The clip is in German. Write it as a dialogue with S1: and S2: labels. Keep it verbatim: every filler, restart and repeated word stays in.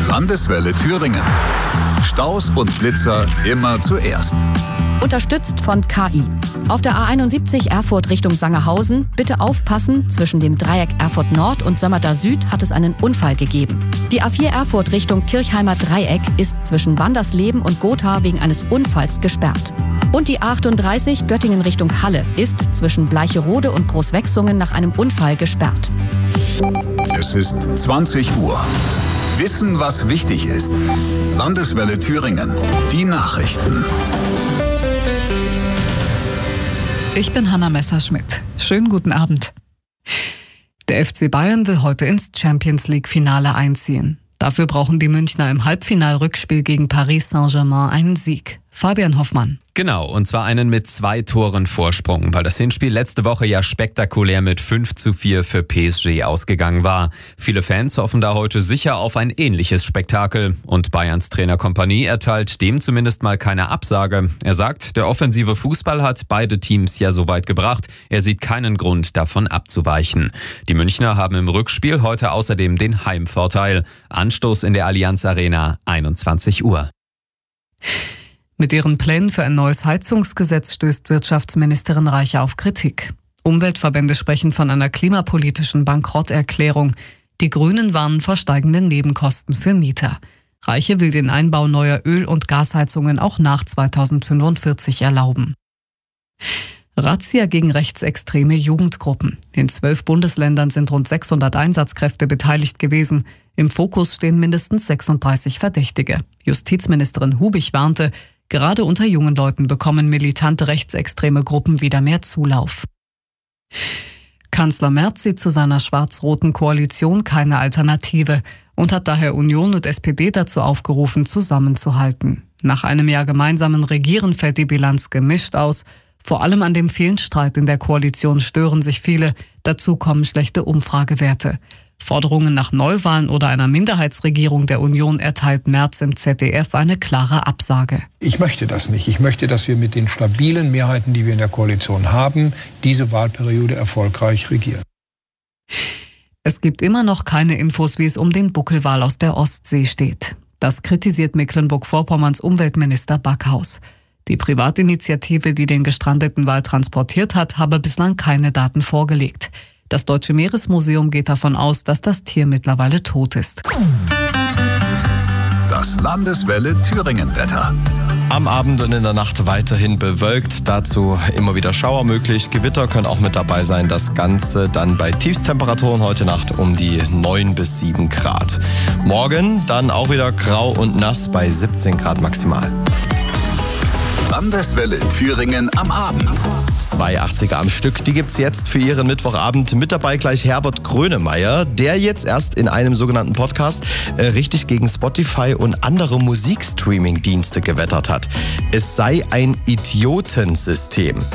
S1: Landeswelle Thüringen. Staus und Blitzer immer zuerst.
S2: Unterstützt von K I. Auf der A einundsiebzig Erfurt Richtung Sangerhausen bitte aufpassen, zwischen dem Dreieck Erfurt Nord und Sömmerter Süd hat es einen Unfall gegeben. Die A vier Erfurt Richtung Kirchheimer Dreieck ist zwischen Wandersleben und Gotha wegen eines Unfalls gesperrt. Und die A achtunddreißig Göttingen Richtung Halle ist zwischen Bleicherode und Großwechsungen nach einem Unfall gesperrt.
S1: Es ist zwanzig Uhr. Wissen, was wichtig ist. Landeswelle Thüringen. Die Nachrichten.
S3: Ich bin Hanna Messerschmidt. Schönen guten Abend. Der F C Bayern will heute ins Champions-League-Finale einziehen. Dafür brauchen die Münchner im Halbfinal-Rückspiel gegen Paris Saint-Germain einen Sieg. Fabian Hoffmann.
S4: Genau, und zwar einen mit zwei Toren Vorsprung, weil das Hinspiel letzte Woche ja spektakulär mit fünf zu vier für P S G ausgegangen war. Viele Fans hoffen da heute sicher auf ein ähnliches Spektakel. Und Bayerns Trainer Kompanie erteilt dem zumindest mal keine Absage. Er sagt, der offensive Fußball hat beide Teams ja so weit gebracht. Er sieht keinen Grund, davon abzuweichen. Die Münchner haben im Rückspiel heute außerdem den Heimvorteil. Anstoß in der Allianz Arena, einundzwanzig Uhr.
S3: Mit ihren Plänen für ein neues Heizungsgesetz stößt Wirtschaftsministerin Reiche auf Kritik. Umweltverbände sprechen von einer klimapolitischen Bankrotterklärung. Die Grünen warnen vor steigenden Nebenkosten für Mieter. Reiche will den Einbau neuer Öl- und Gasheizungen auch nach zweitausendfünfundvierzig erlauben. Razzia gegen rechtsextreme Jugendgruppen. In zwölf Bundesländern sind rund sechshundert Einsatzkräfte beteiligt gewesen. Im Fokus stehen mindestens sechsunddreißig Verdächtige. Justizministerin Hubig warnte, gerade unter jungen Leuten bekommen militante rechtsextreme Gruppen wieder mehr Zulauf. Kanzler Merz sieht zu seiner schwarz-roten Koalition keine Alternative und hat daher Union und S P D dazu aufgerufen, zusammenzuhalten. Nach einem Jahr gemeinsamen Regieren fällt die Bilanz gemischt aus. Vor allem an dem vielen Streit in der Koalition stören sich viele. Dazu kommen schlechte Umfragewerte. Forderungen nach Neuwahlen oder einer Minderheitsregierung der Union erteilt Merz im Z D F eine klare Absage.
S5: Ich möchte das nicht. Ich möchte, dass wir mit den stabilen Mehrheiten, die wir in der Koalition haben, diese Wahlperiode erfolgreich regieren.
S3: Es gibt immer noch keine Infos, wie es um den Buckelwal aus der Ostsee steht. Das kritisiert Mecklenburg-Vorpommerns Umweltminister Backhaus. Die Privatinitiative, die den gestrandeten Wal transportiert hat, habe bislang keine Daten vorgelegt. Das Deutsche Meeresmuseum geht davon aus, dass das Tier mittlerweile tot ist.
S1: Das Landeswelle Thüringen-Wetter.
S6: Am Abend und in der Nacht weiterhin bewölkt, dazu immer wieder Schauer möglich. Gewitter können auch mit dabei sein. Das Ganze dann bei Tiefstemperaturen heute Nacht um die neun bis sieben Grad. Morgen dann auch wieder grau und nass bei siebzehn Grad maximal.
S1: Landeswelle Thüringen am Abend.
S6: Zwei achtziger am Stück, die gibt's jetzt für Ihren Mittwochabend. Mit dabei gleich Herbert Grönemeyer, der jetzt erst in einem sogenannten Podcast äh, richtig gegen Spotify und andere Musikstreaming-Dienste gewettert hat. Es sei ein Idiotensystem.